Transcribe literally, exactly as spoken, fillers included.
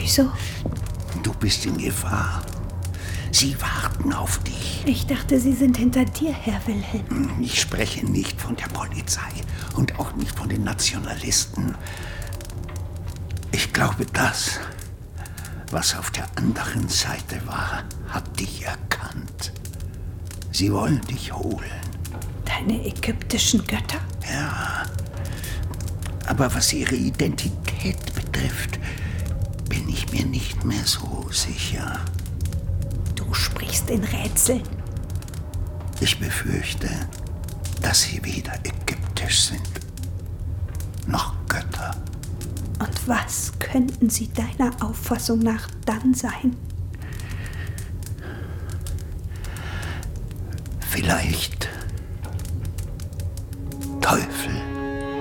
Wieso? Du bist in Gefahr. Sie warten auf dich. Ich dachte, Sie sind hinter dir, Herr Wilhelm. Ich spreche nicht von der Polizei und auch nicht von den Nationalisten. Ich glaube, das, was auf der anderen Seite war, hat dich erkannt. Sie wollen dich holen. Deine ägyptischen Götter? Ja. Aber was ihre Identität betrifft, bin ich mir nicht mehr so sicher. Du sprichst in Rätseln. Ich befürchte, dass sie weder ägyptisch sind, noch Götter. Und was könnten sie deiner Auffassung nach dann sein? Vielleicht Teufel.